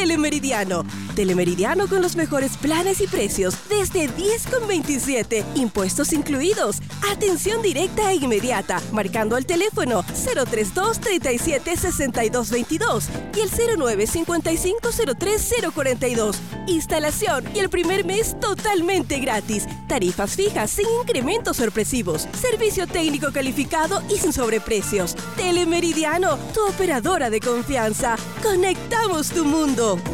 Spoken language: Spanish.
Telemeridiano. Telemeridiano con los mejores planes y precios desde 10,27, impuestos incluidos. Atención directa e inmediata, marcando el teléfono 032 37 62 22 y el 09 55 03 042. Instalación y el primer mes totalmente gratis. Tarifas fijas sin incrementos sorpresivos. Servicio técnico calificado y sin sobreprecios. Telemeridiano, tu operadora de confianza. Conectamos tu mundo.